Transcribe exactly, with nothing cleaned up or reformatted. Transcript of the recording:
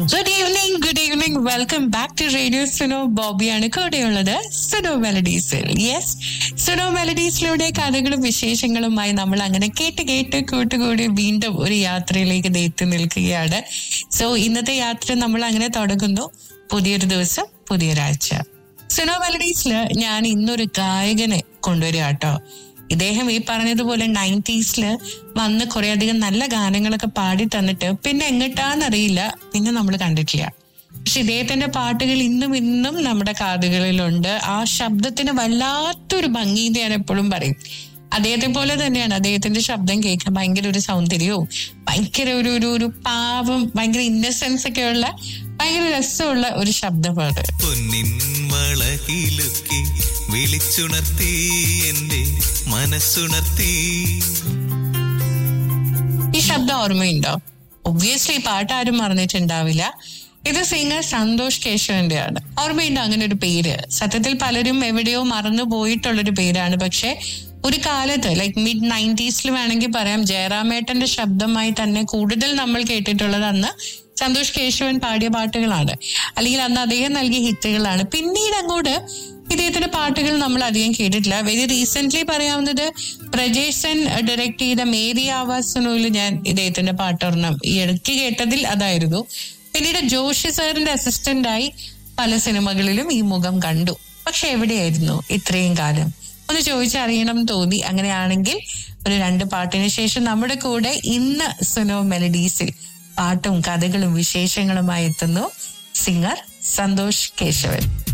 Good evening good evening welcome back to radio Suno. ബോബിയാണ് കൂടെയുള്ളത് Suno മെലഡീസിൽ. Yes, Suno മെലഡീസിലൂടെ കഥകളും വിശേഷങ്ങളുമായി നമ്മൾ അങ്ങനെ കേട്ട് കേട്ട് കൂട്ടുകൂടി വീണ്ടും ഒരു യാത്രയിലേക്ക് എത്തി നിൽക്കുകയാണ്. സോ ഇന്നത്തെ യാത്ര നമ്മൾ അങ്ങനെ തുടങ്ങുന്നു. പുതിയൊരു ദിവസം, പുതിയൊരാഴ്ച. സുനോ മെലഡീസില് ഞാൻ ഇന്നൊരു ഗായകനെ കൊണ്ടുവരിക കേട്ടോ. ഇദ്ദേഹം ഈ പറഞ്ഞതുപോലെ നയൻറ്റീസില് വന്ന് കുറെ അധികം നല്ല ഗാനങ്ങളൊക്കെ പാടി തന്നിട്ട് പിന്നെ എങ്ങട്ടാന്നറിയില്ല, പിന്നെ നമ്മൾ കണ്ടിട്ടില്ല. പക്ഷെ ഇദ്ദേഹത്തിന്റെ പാട്ടുകൾ ഇന്നും ഇന്നും നമ്മുടെ കാതുകളിലുണ്ട്. ആ ശബ്ദത്തിന് വല്ലാത്തൊരു ഭംഗി ഞാൻ എപ്പോഴും പറയും. അദ്ദേഹത്തെ പോലെ തന്നെയാണ്. അദ്ദേഹത്തിന്റെ ശബ്ദം കേൾക്കാൻ ഭയങ്കര ഒരു സൗന്ദര്യവും ഭയങ്കര ഒരു ഒരു ഒരു പാവം, ഭയങ്കര ഇന്നസെൻസ് ഒക്കെ ഉള്ള ഭയങ്കര രസമുള്ള ഒരു ശബ്ദമാണ്. വിളിച്ചുണർത്തി എന്റെ മനസ്സുണർത്തി. ഈ ശബ്ദം ഓർമ്മയുണ്ടോ? ഒബ്വിയസ്ലി പാട്ട് ആരും മറന്നിട്ടുണ്ടാവില്ല. ഇത് സിംഗർ സന്തോഷ് കേശവന്റെ ആണ്. ഓർമ്മയുണ്ടോ അങ്ങനെ ഒരു പേര്? സത്യത്തിൽ പലരും എവിടെയോ മറന്നു പോയിട്ടുള്ളൊരു പേരാണ്. പക്ഷെ ഒരു കാലത്ത് ലൈക്ക് മിഡ് നയൻറ്റീസിൽ വേണമെങ്കിൽ പറയാം, ജയറാമേട്ടന്റെ ശബ്ദമായി തന്നെ കൂടുതൽ നമ്മൾ കേട്ടിട്ടുള്ളത് അന്ന് സന്തോഷ് കേശവൻ പാടിയ പാട്ടുകളാണ്, അല്ലെങ്കിൽ അന്ന് അദ്ദേഹം നൽകിയ ഹിറ്റുകളാണ്. പിന്നീട് അങ്ങോട്ട് ഇദ്ദേഹത്തിന്റെ പാട്ടുകൾ നമ്മൾ അധികം കേട്ടിട്ടില്ല. വെരി റീസെന്റ് പറയാവുന്നത് പ്രജേഷ് സെൻ ഡയറക്ട് ചെയ്ത മേരി ആവാസ് സുനോയിൽ ഞാൻ ഇദ്ദേഹത്തിന്റെ പാട്ടൊരെണ്ണം ഈ ഇടയ്ക്ക് കേട്ടതിൽ അതായിരുന്നു. പിന്നീട് ജോഷി സാറിന്റെ അസിസ്റ്റന്റായി പല സിനിമകളിലും ഈ മുഖം കണ്ടു. പക്ഷെ എവിടെയായിരുന്നു ഇത്രയും കാലം ഒന്ന് ചോദിച്ചറിയണം തോന്നി. അങ്ങനെയാണെങ്കിൽ ഒരു രണ്ട് പാട്ടിന് ശേഷം നമ്മുടെ കൂടെ ഇന്ന് സുനോ മെലഡീസിൽ പാട്ടും കഥകളും വിശേഷങ്ങളുമായി എത്തുന്നു സിംഗർ സന്തോഷ് കേശവൻ.